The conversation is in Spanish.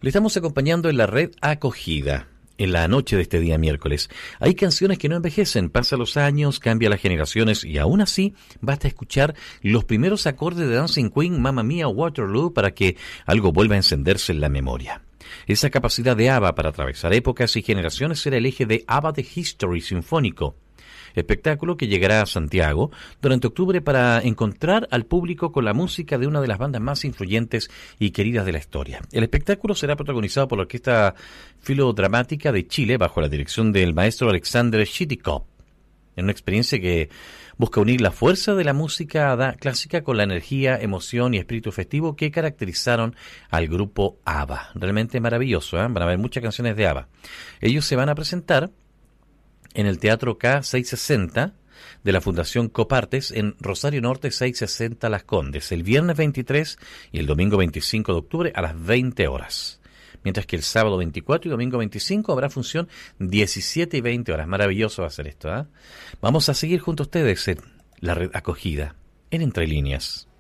Le estamos acompañando en la red Acogida, en la noche de este día miércoles. Hay canciones que no envejecen, pasan los años, cambian las generaciones y aún así basta escuchar los primeros acordes de Dancing Queen, Mamma Mia o Waterloo para que algo vuelva a encenderse en la memoria. Esa capacidad de ABBA para atravesar épocas y generaciones será el eje de ABBA The History Sinfónico, espectáculo que llegará a Santiago durante octubre para encontrar al público con la música de una de las bandas más influyentes y queridas de la historia. El espectáculo será protagonizado por la Orquesta Filodramática de Chile bajo la dirección del maestro Alexander Chitikov, en una experiencia que busca unir la fuerza de la música clásica con la energía, emoción y espíritu festivo que caracterizaron al grupo ABBA. Realmente maravilloso, ¿eh? Van a haber muchas canciones de ABBA. Ellos se van a presentar en el Teatro K660 de la Fundación Copartes en Rosario Norte 660 Las Condes, el viernes 23 y el domingo 25 de octubre a las 20 horas. Mientras que el sábado 24 y domingo 25 habrá función 17 y 20 horas. Maravilloso va a ser esto, ¿eh? Vamos a seguir junto a ustedes en la red Acogida, en Entre Líneas.